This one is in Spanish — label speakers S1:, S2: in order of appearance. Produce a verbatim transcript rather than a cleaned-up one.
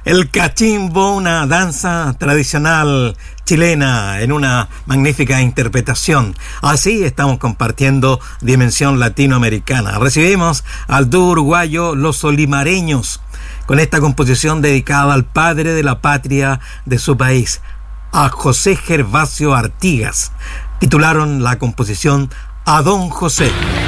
S1: El cachimbo, una danza tradicional chilena en una magnífica interpretación. Así estamos compartiendo dimensión latinoamericana. Recibimos al dúo uruguayo Los Olimareños con esta composición dedicada al padre de la patria de su país, a José Gervasio Artigas. Titularon la composición A Don José.